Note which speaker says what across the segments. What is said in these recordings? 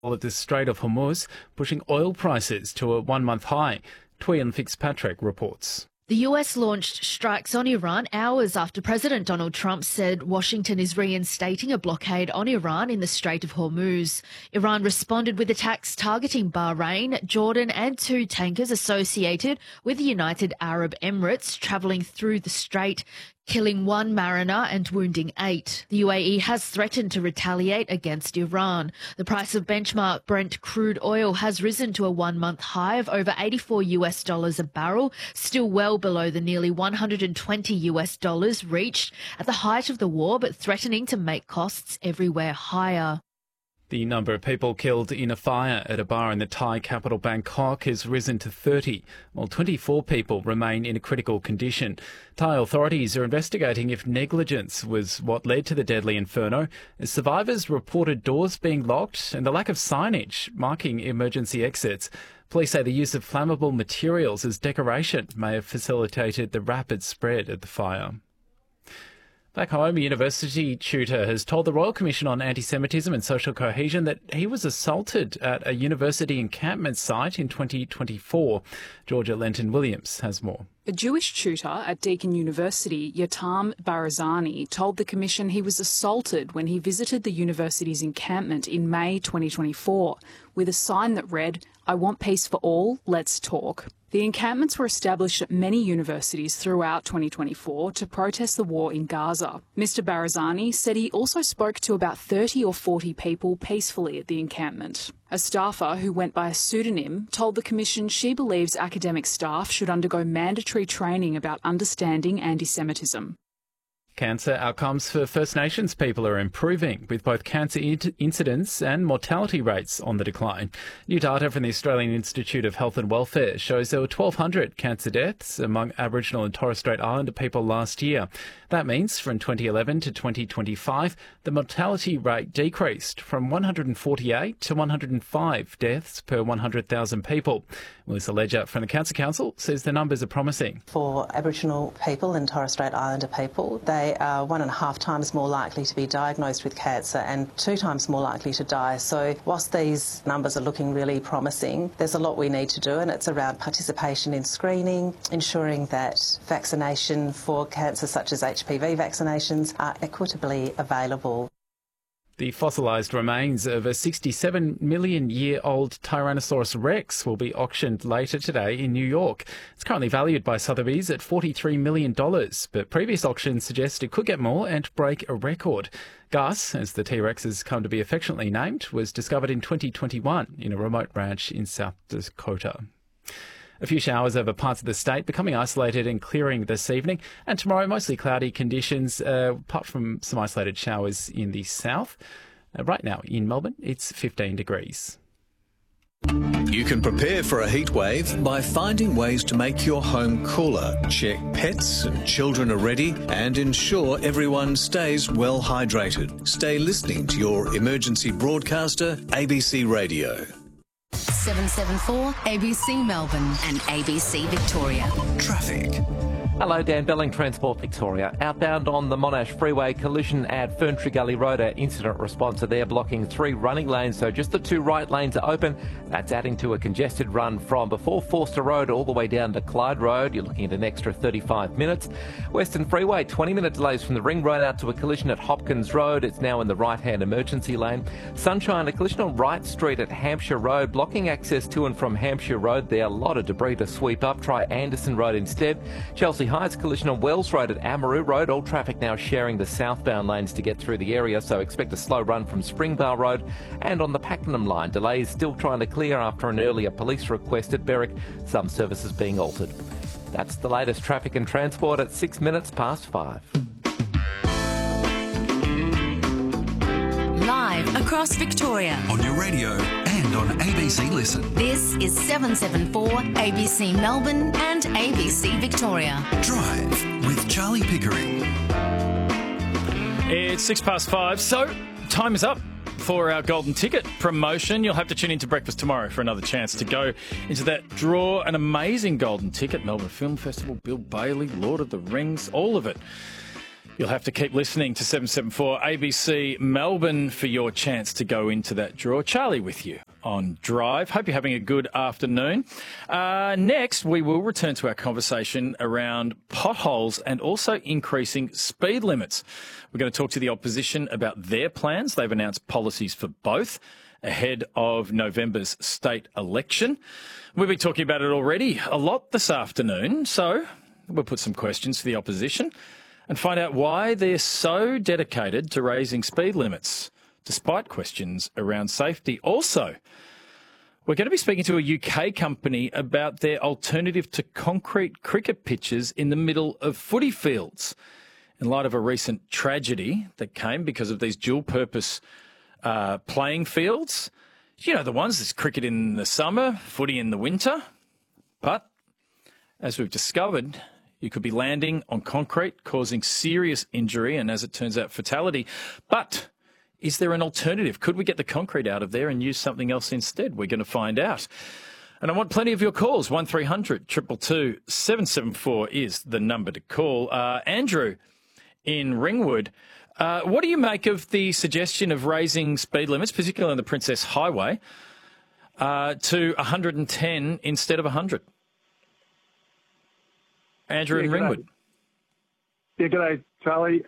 Speaker 1: at the Strait of Hormuz, pushing oil prices to a one-month high. Tuyan Fitzpatrick reports.
Speaker 2: The US launched strikes on Iran hours after President Donald Trump said Washington is reinstating a blockade on Iran in the Strait of Hormuz. Iran responded with attacks targeting Bahrain, Jordan and 2 tankers associated with the United Arab Emirates travelling through the strait, killing 1 mariner and wounding 8. The UAE has threatened to retaliate against Iran. The price of benchmark Brent crude oil has risen to a one-month high of over $84 a barrel, still well below the nearly $120 reached at the height of the war, but threatening to make costs everywhere higher.
Speaker 1: The number of people killed in a fire at a bar in the Thai capital Bangkok has risen to 30, while 24 people remain in a critical condition. Thai authorities are investigating if negligence was what led to the deadly inferno, as survivors reported doors being locked and the lack of signage marking emergency exits. Police say the use of flammable materials as decoration may have facilitated the rapid spread of the fire. Back home, a university tutor has told the Royal Commission on Anti-Semitism and Social Cohesion that he was assaulted at a university encampment site in 2024. Georgia Lenton-Williams has more.
Speaker 3: A Jewish tutor at Deakin University, Yotam Barazani, told the Commission he was assaulted when he visited the university's encampment in May 2024 with a sign that read, "I want peace for all, let's talk." The encampments were established at many universities throughout 2024 to protest the war in Gaza. Mr Barazani said he also spoke to about 30 or 40 people peacefully at the encampment. A staffer who went by a pseudonym told the Commission she believes academic staff should undergo mandatory training about understanding anti-Semitism.
Speaker 1: Cancer outcomes for First Nations people are improving, with both cancer incidence and mortality rates on the decline. New data from the Australian Institute of Health and Welfare shows there were 1,200 cancer deaths among Aboriginal and Torres Strait Islander people last year. That means from 2011 to 2025, the mortality rate decreased from 148 to 105 deaths per 100,000 people. Melissa Ledger from the Cancer Council says the numbers are promising.
Speaker 4: For Aboriginal people and Torres Strait Islander people, they are 1.5 times more likely to be diagnosed with cancer and 2 times more likely to die. So whilst these numbers are looking really promising, there's a lot we need to do, and it's around participation in screening, ensuring that vaccination for cancer such as HPV vaccinations are equitably available.
Speaker 1: The fossilised remains of a 67-million-year-old Tyrannosaurus rex will be auctioned later today in New York. It's currently valued by Sotheby's at $43 million, but previous auctions suggest it could get more and break a record. Gus, as the T-Rex has come to be affectionately named, was discovered in 2021 in a remote ranch in South Dakota. A few showers over parts of the state, becoming isolated and clearing this evening. And tomorrow, mostly cloudy conditions, apart from some isolated showers in the south. Right now in Melbourne, it's 15 degrees.
Speaker 5: You can prepare for a heat wave by finding ways to make your home cooler. Check pets and children are ready and ensure everyone stays well hydrated. Stay listening to your emergency broadcaster, ABC Radio.
Speaker 6: 774 ABC Melbourne and ABC Victoria.
Speaker 5: Traffic.
Speaker 7: Hello, Dan Belling, Transport Victoria. Outbound on the Monash Freeway, collision at Ferntree Gully Road. Our incident response are there blocking 3 running lanes, so just the 2 right lanes are open. That's adding to a congested run from before Forster Road all the way down to Clyde Road. You're looking at an extra 35 minutes. Western Freeway, 20-minute delays from the Ring Road out to a collision at Hopkins Road. It's now in the right-hand emergency lane. Sunshine, a collision on Wright Street at Hampshire Road, blocking access to and from Hampshire Road there. A lot of debris to sweep up. Try Anderson Road instead. Chelsea Heights, collision on Wells Road at Amaroo Road. All traffic now sharing the southbound lanes to get through the area, so expect a slow run from Springvale Road. And on the Pakenham line, delays still trying to clear after an earlier police request at Berwick. Some services being altered. That's the latest traffic and transport at 6 minutes past 5.
Speaker 6: Live across Victoria.
Speaker 8: On your radio and on ABC Listen.
Speaker 6: This is 774 ABC Melbourne and ABC Victoria.
Speaker 8: Drive with Charlie Pickering.
Speaker 9: It's 5 past 5, so time is up for our golden ticket promotion. You'll have to tune into Breakfast tomorrow for another chance to go into that draw. An amazing golden ticket. Melbourne Film Festival, Bill Bailey, Lord of the Rings, all of it. You'll have to keep listening to 774 ABC Melbourne for your chance to go into that draw. Charlie with you on Drive. Hope you're having a good afternoon. Next, we will return to our conversation around potholes and also increasing speed limits. We're going to talk to the opposition about their plans. They've announced policies for both ahead of November's state election. We've been talking about it already a lot this afternoon, so we'll put some questions to the opposition and find out why they're so dedicated to raising speed limits, despite questions around safety. Also, we're going to be speaking to a UK company about their alternative to concrete cricket pitches in the middle of footy fields, in light of a recent tragedy that came because of these dual-purpose playing fields. You know, the ones that's cricket in the summer, footy in the winter. But, as we've discovered, you could be landing on concrete, causing serious injury and, as it turns out, fatality. But is there an alternative? Could we get the concrete out of there and use something else instead? We're going to find out. And I want plenty of your calls. 1300 222 774 is the number to call. Andrew in Ringwood, what do you make of the suggestion of raising speed limits, particularly on the Princess Highway, to 110 instead of 100? Andrew in Ringwood.
Speaker 10: Yeah, g'day, Charlie.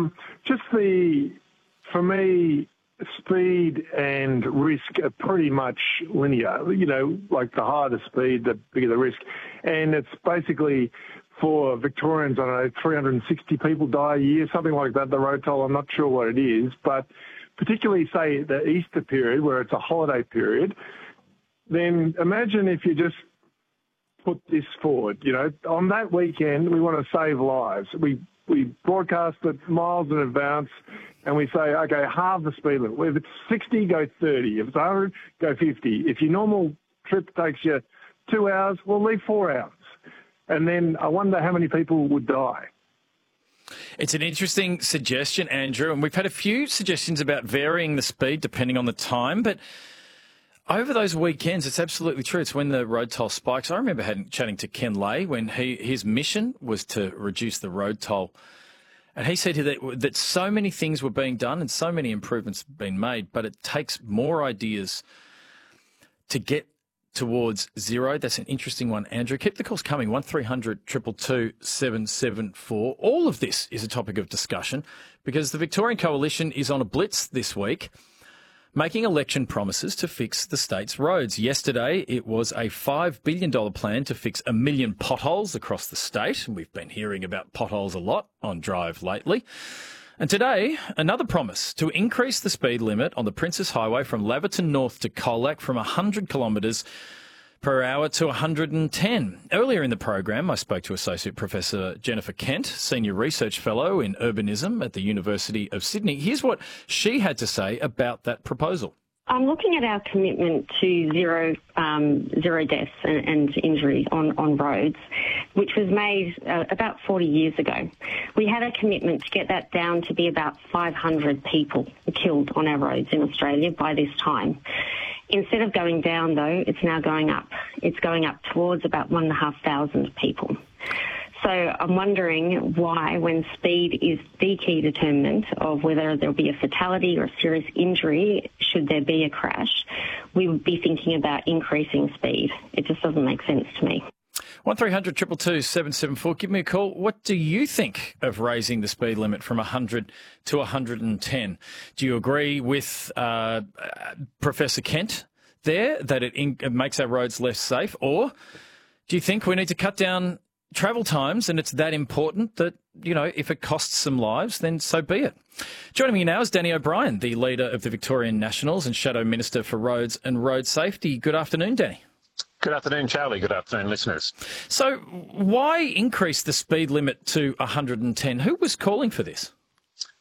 Speaker 10: For me, speed and risk are pretty much linear. You know, like the higher the speed, the bigger the risk. And it's basically, for Victorians, I don't know, 360 people die a year, something like that, the road toll. I'm not sure what it is. But particularly, say, the Easter period, where it's a holiday period, then imagine if you just put this forward. You know, on that weekend, we want to save lives. We broadcast it miles in advance, and we say, okay, halve the speed limit. If it's 60, go 30. If it's 100, go 50. If your normal trip takes you 2 hours, we'll leave 4 hours. And then I wonder how many people would die.
Speaker 9: It's an interesting suggestion, Andrew, and we've had a few suggestions about varying the speed depending on the time, but over those weekends, it's absolutely true. It's when the road toll spikes. I remember chatting to Ken Lay when his mission was to reduce the road toll. And he said that so many things were being done and so many improvements been made, but it takes more ideas to get towards zero. That's an interesting one, Andrew. Keep the calls coming, 1300 222 774. All of this is a topic of discussion because the Victorian Coalition is on a blitz this week, making election promises to fix the state's roads. Yesterday, it was a $5 billion plan to fix 1 million potholes across the state. And we've been hearing about potholes a lot on Drive lately. And today, another promise to increase the speed limit on the Princess Highway from Laverton North to Colac from 100 kilometres per hour to 110. Earlier in the program, I spoke to Associate Professor Jennifer Kent, Senior Research Fellow in Urbanism at the University of Sydney. Here's what she had to say about that proposal.
Speaker 11: I'm looking at our commitment to zero deaths and injuries on roads, which was made about 40 years ago. We had a commitment to get that down to be about 500 people killed on our roads in Australia by this time. Instead of going down, though, it's now going up. It's going up towards about 1,500 people. So I'm wondering why, when speed is the key determinant of whether there'll be a fatality or a serious injury, should there be a crash, we would be thinking about increasing speed. It just doesn't make sense to me.
Speaker 9: 1300 222 774. Give me a call. What do you think of raising the speed limit from 100 to 110? Do you agree with Professor Kent there that it makes our roads less safe? Or do you think we need to cut down travel times and it's that important that, you know, if it costs some lives, then so be it? Joining me now is Danny O'Brien, the leader of the Victorian Nationals and Shadow Minister for Roads and Road Safety. Good afternoon, Danny.
Speaker 12: Good afternoon, Charlie. Good afternoon, listeners.
Speaker 9: So why increase the speed limit to 110? Who was calling for this?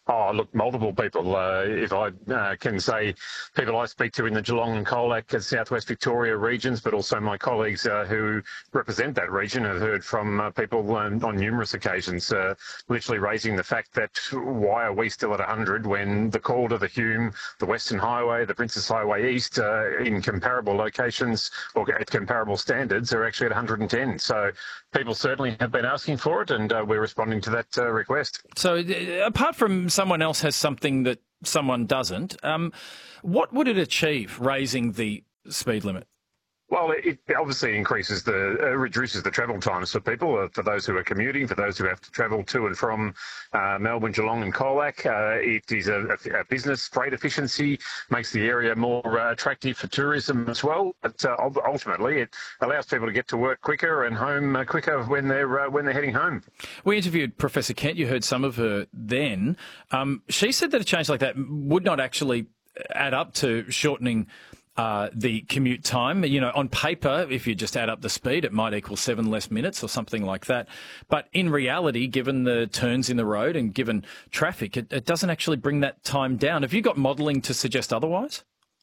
Speaker 12: Oh, look, multiple people. If I can say, people I speak to in the Geelong and Colac and Southwest Victoria regions, but also my colleagues who represent that region have heard from people on numerous occasions, literally raising the fact that why are we still at 100 when the Calder, the Hume, the Western Highway, the Princess Highway East, in comparable locations or at comparable standards, are actually at 110. So people certainly have been asking for it, and we're responding to that request.
Speaker 9: So apart from someone else has something that someone doesn't, what would it achieve, raising the speed limit?
Speaker 12: Well, it obviously reduces the travel times for people, for those who are commuting, for those who have to travel to and from Melbourne, Geelong and Colac. It is a business freight efficiency, makes the area more attractive for tourism as well. But ultimately, it allows people to get to work quicker and home quicker when they're heading home.
Speaker 9: We interviewed Professor Kent. You heard some of her then. She said that a change like that would not actually add up to shortening the commute time. You know, on paper, if you just add up the speed, it might equal 7 less minutes or something like that. But in reality, given the turns in the road and given traffic, it doesn't actually bring that time down. Have you got modelling to suggest otherwise?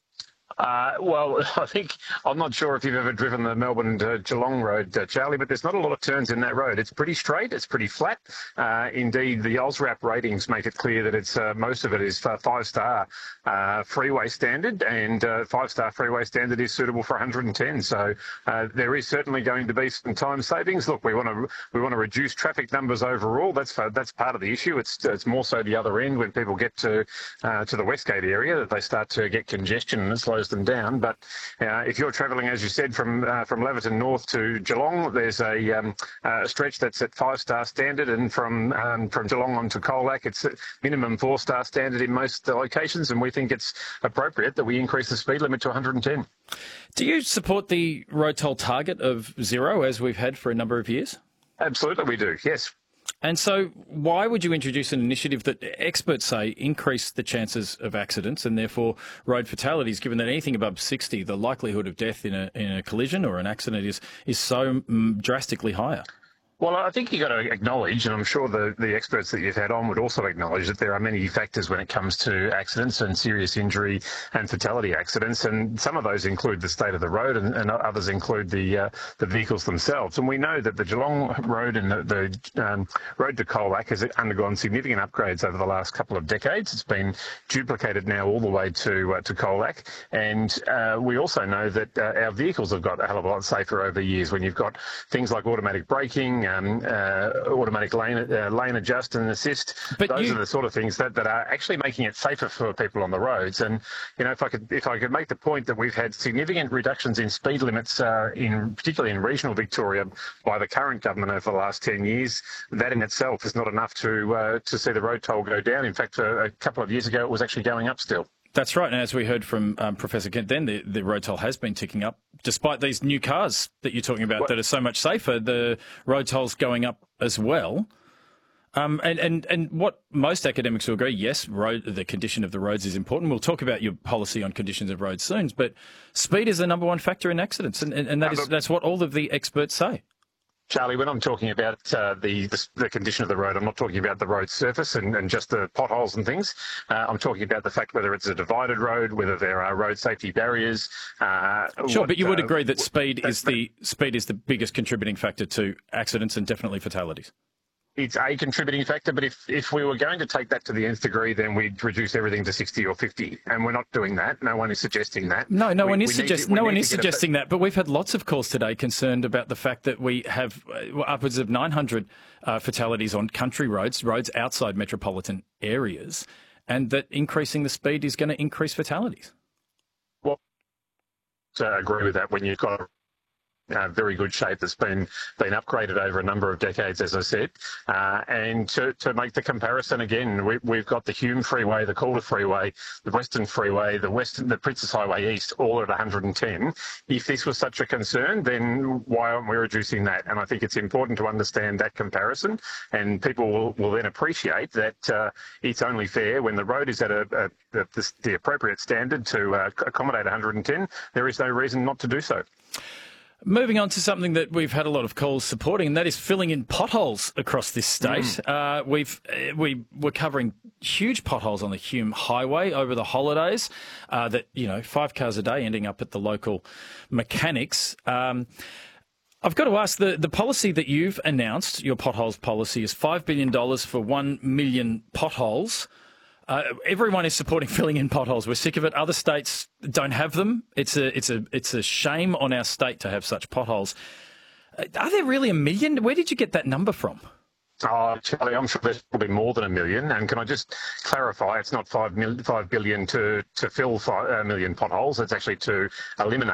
Speaker 12: Well, I think, I'm not sure if you've ever driven the Melbourne to Geelong road, Charlie, but there's not a lot of turns in that road. It's pretty straight, it's pretty flat. Indeed, the AusRap ratings make it clear that it's most of it is 5-star freeway standard, and 5-star freeway standard is suitable for 110. So there is certainly going to be some time savings. Look, we want to reduce traffic numbers overall. That's part of the issue. It's more so the other end when people get to the Westgate area that they start to get congestion and it slows them down. But if you're travelling, as you said, from Laverton North to Geelong, there's a stretch that's at 5-star standard, and from Geelong on to Colac, it's minimum 4-star standard in most locations, and we think it's appropriate that we increase the speed limit to 110.
Speaker 9: Do you support the road toll target of 0, as we've had for a number of years?
Speaker 12: Absolutely we do, yes.
Speaker 9: And so why would you introduce an initiative that experts say increase the chances of accidents and therefore road fatalities, given that anything above 60, the likelihood of death in a collision or an accident is so drastically higher?
Speaker 12: Well, I think you've got to acknowledge, and I'm sure the experts that you've had on would also acknowledge, that there are many factors when it comes to accidents and serious injury and fatality accidents, and some of those include the state of the road, and others include the vehicles themselves. And we know that the Geelong Road and the road to Colac has undergone significant upgrades over the last couple of decades. It's been duplicated now all the way to Colac, and we also know that our vehicles have got a hell of a lot safer over the years when you've got things like automatic braking, automatic lane adjust and assist. But those are the sort of things that are actually making it safer for people on the roads. And you know, if I could make the point that we've had significant reductions in speed limits, particularly in regional Victoria, by the current government over the last 10 years, that in itself is not enough to see the road toll go down. In fact, a couple of years ago, it was actually going up still.
Speaker 9: That's right. And as we heard from Professor Kent then, the road toll has been ticking up. Despite these new cars that you're talking about that are so much safer, the road toll's going up as well. And what most academics will agree, yes, the condition of the roads is important. We'll talk about your policy on conditions of roads soon, but speed is the number one factor in accidents, and that's what all of the experts say.
Speaker 12: Charlie, when I'm talking about the condition of the road, I'm not talking about the road surface and just the potholes and things. I'm talking about the fact whether it's a divided road, whether there are road safety barriers.
Speaker 9: Sure, but you would agree that speed is the biggest contributing factor to accidents and definitely fatalities.
Speaker 12: It's a contributing factor, but if we were going to take that to the nth degree, then we'd reduce everything to 60 or 50, and we're not doing that. No one is suggesting that.
Speaker 9: No one is suggesting that, but we've had lots of calls today concerned about the fact that we have upwards of 900 fatalities on country roads outside metropolitan areas, and that increasing the speed is going to increase fatalities.
Speaker 12: Well, I agree with that when you've got very good shape that's been upgraded over a number of decades, as I said. And to make the comparison again, we've got the Hume Freeway, the Calder Freeway, the Western Freeway, the Princess Highway East, all at 110. If this was such a concern, then why aren't we reducing that? And I think it's important to understand that comparison, and people will then appreciate that it's only fair when the road is at the appropriate standard to accommodate 110. There is no reason not to do so.
Speaker 9: Moving on to something that we've had a lot of calls supporting, and that is filling in potholes across this state. We were covering huge potholes on the Hume Highway over the holidays. 5 cars a day ending up at the local mechanics. I've got to ask, the policy that you've announced, your potholes policy, is $5 billion for 1 million potholes. Everyone is supporting filling in potholes. We're sick of it. Other states don't have them. It's a shame on our state to have such potholes. Are there really 1 million? Where did you get that number from?
Speaker 12: Oh, Charlie, I'm sure there's probably more than 1 million. And can I just clarify, it's not $5 billion to fill 1 million potholes. It's actually to eliminate